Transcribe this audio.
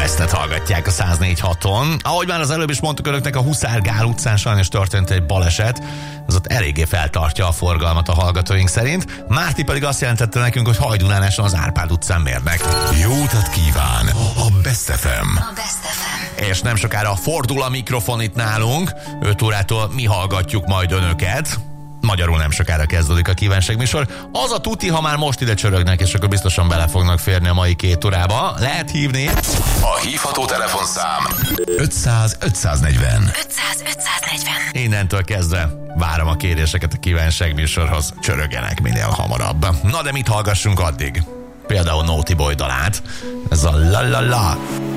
Bestet hallgatják a 104.6-on. Ahogy már az előbb is mondtuk önöknek, a Huszár Gál utcán sajnos történt egy baleset. Ez ott eléggé feltartja a forgalmat a hallgatóink szerint. Márti pedig azt jelentette nekünk, hogy Hajdunánáson az Árpád utcán mérnek. Jó utat kíván a Best FM. A Best FM. És nem sokára fordul a mikrofon itt nálunk. 5 órától mi hallgatjuk majd önöket. Magyarul nem sokára kezdődik a kívánságműsor. Az a tuti, ha már most ide csörögnek, és akkor biztosan bele fognak férni a mai 2 órába. Lehet hívni. A hívható telefonszám 500 540. 500 540. Innentől kezdve várom a kéréseket a kívánságműsorhoz. Csörögjenek minél hamarabb. Na de mit hallgassunk addig? Például Naughty Boy dalát. Ez a la la la.